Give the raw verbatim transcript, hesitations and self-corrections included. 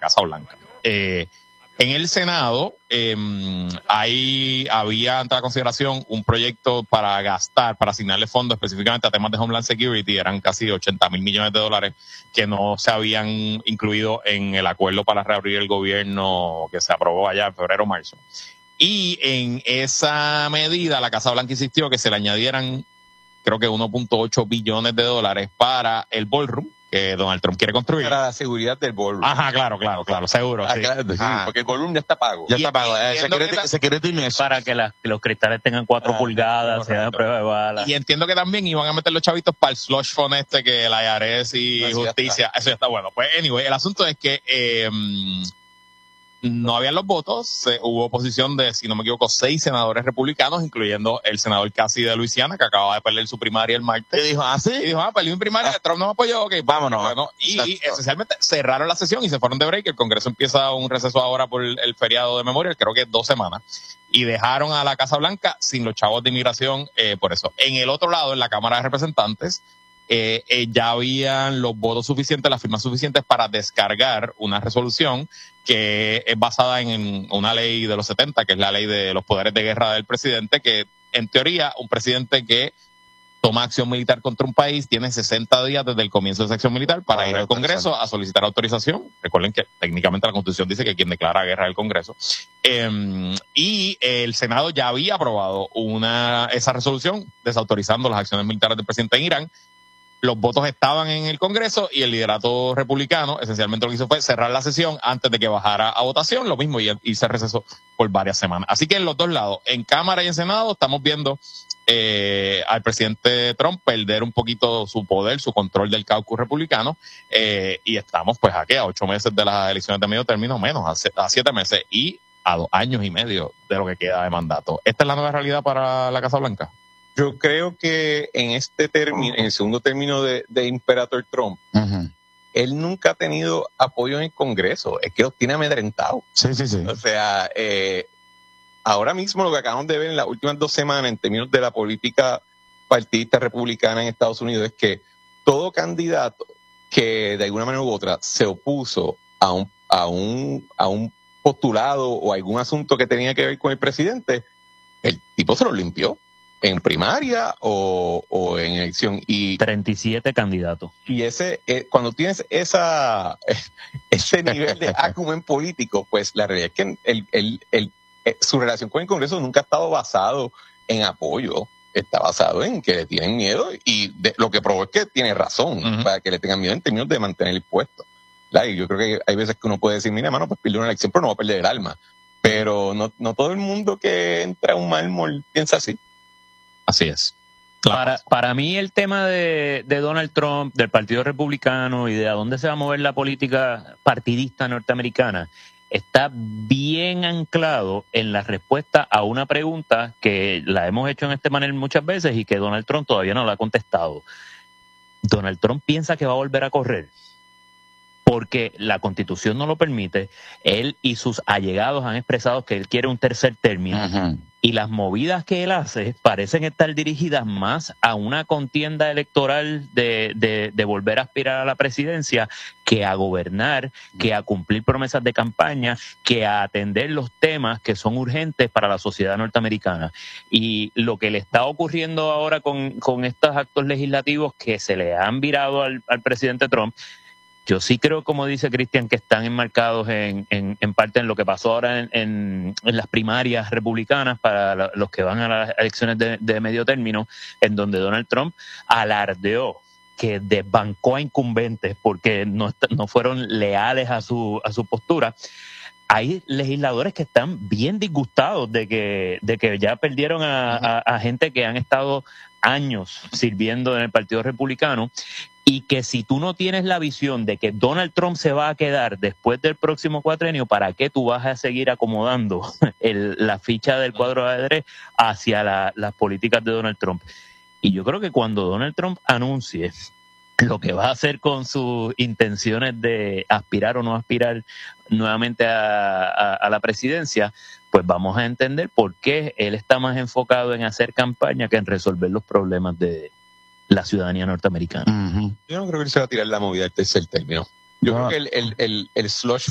Casa Blanca. Eh, en el Senado eh, ahí había ante la consideración un proyecto para gastar, para asignarle fondos específicamente a temas de Homeland Security, eran casi ochenta mil millones de dólares que no se habían incluido en el acuerdo para reabrir el gobierno que se aprobó allá en febrero o marzo. Y en esa medida la Casa Blanca insistió que se le añadieran creo que uno punto ocho billones de dólares para el ballroom que Donald Trump quiere construir. Para la seguridad del ballroom. Ajá, claro, claro, claro, seguro. Ah, sí. claro, sí, Ah. porque el ballroom ya está pago. Ya Y- está pago. y Eh, entiendo security, que la- security no es. Para que, las- que los cristales tengan cuatro Ah, pulgadas, se hagan correcto. prueba de bala. Y entiendo que también iban a meter los chavitos para el slush fund este que la I R S y Eso ya justicia, eso ya está bueno. Pues anyway, el asunto es que eh, no habían los votos, se, hubo oposición de, si no me equivoco, seis senadores republicanos, incluyendo el senador Casey de Luisiana, que acaba de perder su primaria el Y martes. dijo, ¿ah, Y sí? dijo, ah, perdí mi primaria, Ah. Trump no me apoyó, ok, Vámonos. bueno, y, y Exacto. esencialmente cerraron la sesión y se fueron de break. El Congreso empieza un receso ahora por el, el feriado de Memorial, creo que dos semanas. Y dejaron a la Casa Blanca sin los chavos de inmigración eh, por eso. En el otro lado, en la Cámara de Representantes, eh, eh, ya habían los votos suficientes, las firmas suficientes para descargar una resolución que es basada en una ley de los setenta, que es la ley de los poderes de guerra del presidente, que en teoría un presidente que toma acción militar contra un país tiene sesenta días desde el comienzo de esa acción militar para Para ir al Congreso a solicitar autorización. Recuerden que técnicamente la Constitución dice que quien declara guerra es el Congreso. Eh, y el Senado ya había aprobado una esa resolución desautorizando las acciones militares del presidente en Irán. Los votos estaban en el Congreso y el liderato republicano esencialmente lo que hizo fue cerrar la sesión antes de que bajara a votación, lo mismo, y, y se recesó por varias semanas. Así que en los dos lados, en Cámara y en Senado, estamos viendo eh, al presidente Trump perder un poquito su poder, su control del caucus republicano, eh, y estamos pues aquí a ocho meses de las elecciones de medio término, menos, a, se- a siete meses y a dos años y medio de lo que queda de mandato. ¿Esta es la nueva realidad para la Casa Blanca? Yo creo que en este término, en el segundo término de, de Imperator Trump, Ujú. él nunca ha tenido apoyo en el Congreso. Es que los tiene amedrentados. Sí, sí, sí. O sea, eh, ahora mismo lo que acabamos de ver en las últimas dos semanas en términos de la política partidista republicana en Estados Unidos es que todo candidato que de alguna manera u otra se opuso a un, a un, a un postulado o algún asunto que tenía que ver con el presidente, el tipo se lo limpió en primaria o, o en elección. Y, treinta y siete candidatos. y ese eh, cuando tienes esa ese nivel de acumen político, pues la realidad es que el, el, el, eh, su relación con el Congreso nunca ha estado basado en apoyo, está basado en que le tienen miedo y de, lo que probó es que tiene razón Ujú. para que le tengan miedo en términos de mantener el puesto. ¿Verdad? Y yo creo que hay veces que uno puede decir, mira, mano, pues pierde una elección, pero no va a perder el alma. Pero no, no todo el mundo que entra a un mármol piensa así. Así es. Para, para mí el tema de, de Donald Trump, del Partido Republicano y de a dónde se va a mover la política partidista norteamericana está bien anclado en la respuesta a una pregunta que la hemos hecho en este panel muchas veces y que Donald Trump todavía no la ha contestado. Donald Trump piensa que va a volver a correr porque la Constitución no lo permite. Él y sus allegados han expresado que él quiere un tercer término. Ujú. Y las movidas que él hace parecen estar dirigidas más a una contienda electoral de, de, de volver a aspirar a la presidencia que a gobernar, que a cumplir promesas de campaña, que a atender los temas que son urgentes para la sociedad norteamericana. Y lo que le está ocurriendo ahora con, con estos actos legislativos que se le han virado al, al presidente Trump, yo sí creo, como dice Cristian, que están enmarcados en, en, en parte en lo que pasó ahora en, en, en las primarias republicanas para la- los que van a las elecciones de, de medio término, en donde Donald Trump alardeó que desbancó a incumbentes porque no, est- no fueron leales a su, a su postura. Hay legisladores que están bien disgustados de que, de que ya perdieron a, a, a gente que han estado años sirviendo en el Partido Republicano y que si tú no tienes la visión de que Donald Trump se va a quedar después del próximo cuatrenio, ¿para qué tú vas a seguir acomodando el, la ficha del cuadro de ajedrez hacia la- las políticas de Donald Trump? Y yo creo que cuando Donald Trump anuncie lo que va a hacer con sus intenciones de aspirar o no aspirar nuevamente a, a, a la presidencia, pues vamos a entender por qué él está más enfocado en hacer campaña que en resolver los problemas de la ciudadanía norteamericana. Ujú. Yo no creo que él se va a tirar la movida del tercer término. Yo No. creo que el, el, el, el slush